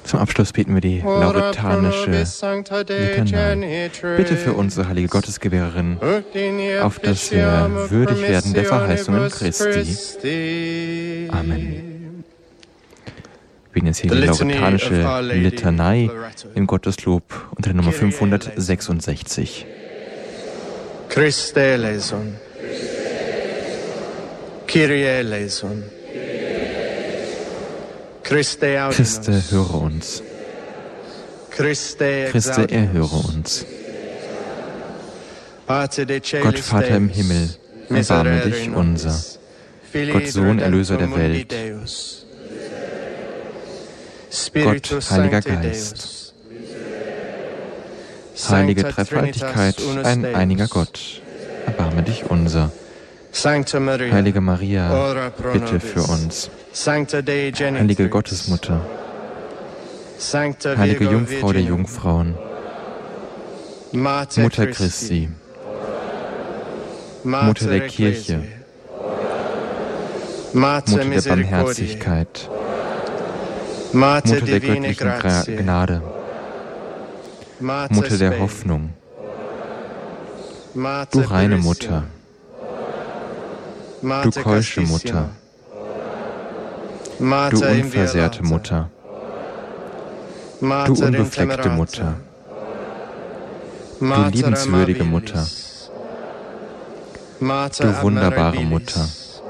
Zum Abschluss beten wir die lauretanische Litanei. Bitte für uns, o heilige Gottesgewährerin, auf dass wir würdig werden der Verheißungen Christi. Amen. Wir beten jetzt hier die lauretanische Litanei im Gotteslob unter der Nummer 566. Christe eleison, Kyrie eleison, Christe, höre uns. Christe, erhöre uns. Gott, Vater im Himmel, erbarme dich unser. Gott, Sohn, Erlöser der Welt. Gott, Heiliger Geist. Heilige Dreifaltigkeit, ein einiger Gott, erbarme dich unser. Heilige Maria, bitte für uns. Heilige Gottesmutter, heilige Jungfrau der Jungfrauen, Mutter Christi, Mutter der Kirche, Mutter der Barmherzigkeit, Mutter der göttlichen Gnade, Mutter der Hoffnung, du reine Mutter, du keusche Mutter, du unversehrte Mutter, du unbefleckte Mutter, du liebenswürdige Mutter, du wunderbare Mutter,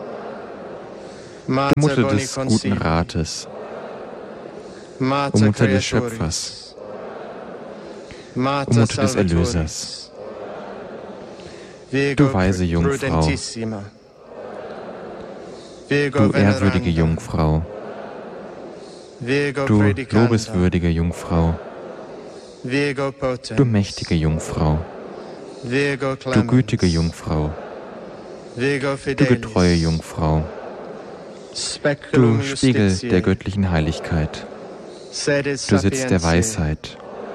du Mutter des guten Rates, o Mutter des Schöpfers, o Mutter des Erlösers, du weise Jungfrau, du ehrwürdige Jungfrau, du lobeswürdige Jungfrau, du mächtige Jungfrau, du gütige Jungfrau, du getreue Jungfrau, du Spiegel der göttlichen Heiligkeit, du Sitz der Weisheit,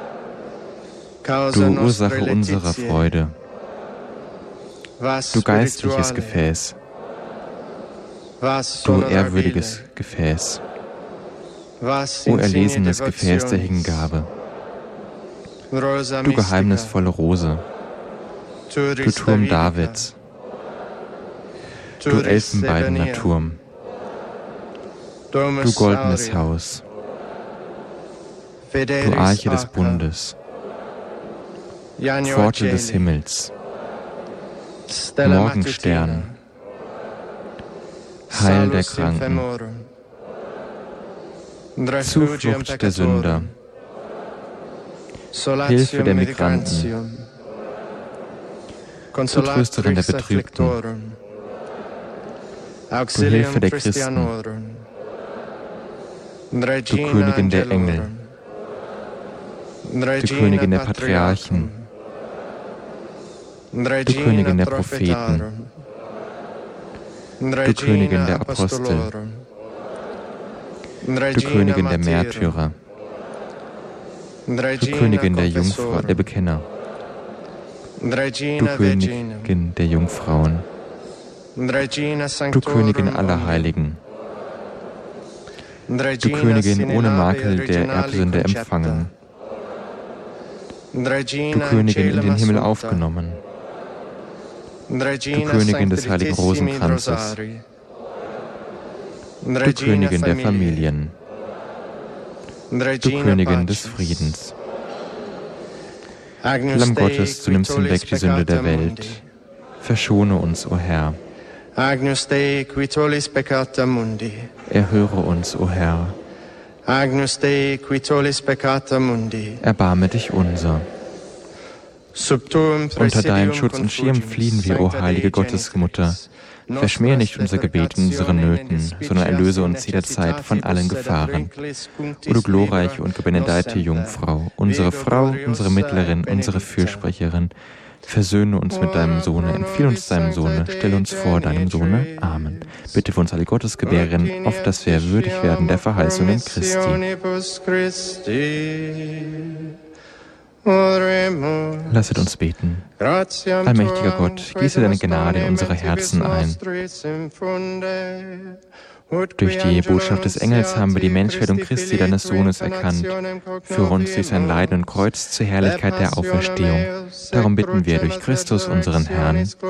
du Ursache unserer Freude, du geistliches Gefäß, du ehrwürdiges Gefäß, o erlesenes Gefäß der Hingabe, du geheimnisvolle Rose, du Turm Davids, du elfenbeidener Turm, du goldenes Haus, du Arche des Bundes, Pforte des Himmels, Morgenstern, Heil der Kranken, Zuflucht der Sünder, Hilfe der Migranten, Trösterin der Betrübten, du Hilfe der Christen, du Königin der Engel, du Königin der Patriarchen, du Königin der Propheten, du Königin der Apostel, du Königin der Märtyrer, du Königin der Jungfrau, der Bekenner, du Königin der Jungfrauen, du Königin aller Heiligen, du Königin ohne Makel der Erbsünde empfangen, du Königin in den Himmel aufgenommen, du Königin des heiligen Rosenkranzes, du Königin der Familien, du Königin des Friedens, Lamm Gottes, du nimmst hinweg die Sünde der Welt, verschone uns, o Herr. Agnus Dei, qui tollis peccata mundi. Erhöre uns, o Herr. Agnus Dei, qui tollis peccata mundi. Erbarme dich unser. Unter deinen Schutz und Schirm fliehen wir, o heilige Gottesmutter. Verschmähe nicht unser Gebet in unseren Nöten, sondern erlöse uns jederzeit von allen Gefahren. O du glorreiche und gebenedeite Jungfrau, unsere Frau, unsere Mittlerin, unsere Fürsprecherin, versöhne uns mit deinem Sohne, empfiehl uns deinem Sohne, stelle uns vor deinem Sohne. Amen. Bitte für uns alle Gottesgebären, auf dass wir würdig werden der Verheißungen Christi. Lasset uns beten. Allmächtiger Gott, gieße deine Gnade in unsere Herzen ein. Durch die Botschaft des Engels haben wir die Menschwerdung Christi, deines Sohnes, erkannt. Führe uns durch sein Leiden und Kreuz zur Herrlichkeit der Auferstehung. Darum bitten wir durch Christus, unseren Herrn.